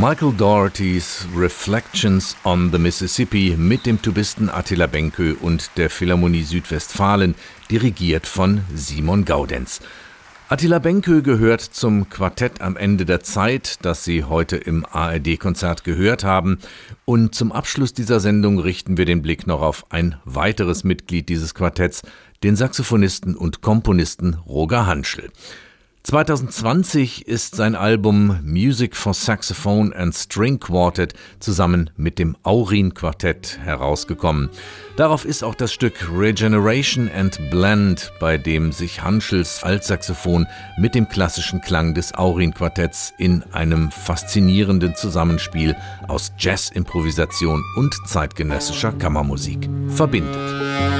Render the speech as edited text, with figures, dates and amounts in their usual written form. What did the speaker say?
Michael Doughertys Reflections on the Mississippi mit dem Tubisten Attila Benkö und der Philharmonie Südwestfalen, dirigiert von Simon Gaudenz. Attila Benkö gehört zum Quartett am Ende der Zeit, das Sie heute im ARD-Konzert gehört haben. Und zum Abschluss dieser Sendung richten wir den Blick noch auf ein weiteres Mitglied dieses Quartetts, den Saxophonisten und Komponisten Roger Hanschel. 2020 ist sein Album Music for Saxophone and String Quartet zusammen mit dem Aurin Quartett herausgekommen. Darauf ist auch das Stück Regeneration and Blend, bei dem sich Hanschels Altsaxophon mit dem klassischen Klang des Aurin Quartetts in einem faszinierenden Zusammenspiel aus Jazz-Improvisation und zeitgenössischer Kammermusik verbindet.